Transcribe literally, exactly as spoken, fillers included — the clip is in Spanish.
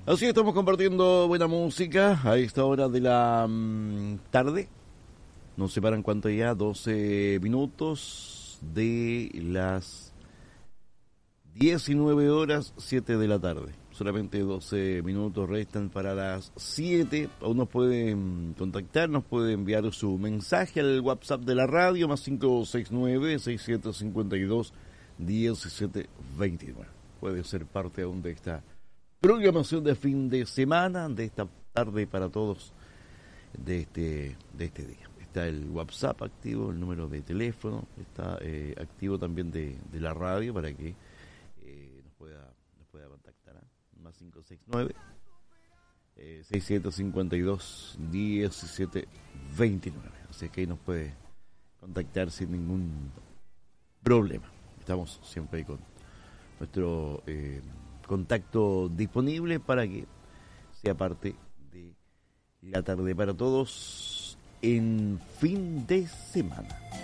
Así estamos compartiendo buena música a esta hora de la mm, tarde. Nos separan cuánto ya, doce minutos de las diecinueve horas, siete de la tarde. Solamente doce minutos restan para las siete. Aún nos pueden contactar, nos puede enviar su mensaje al WhatsApp de la radio, más cinco seis nueve, seis siete cinco dos, diecisiete veintinueve. Puede ser parte aún de esta programación de fin de semana, de esta tarde para todos de este, de este día. Está el WhatsApp activo, el número de teléfono, está eh, activo también de, de la radio para que eh, nos pueda nos pueda contactar. ¿eh? Más cinco seis nueve, seis siete cinco dos, diecisiete veintinueve. Así que ahí nos puede contactar sin ningún problema. Estamos siempre ahí con nuestro eh, contacto disponible para que sea parte de la tarde para todos en fin de semana.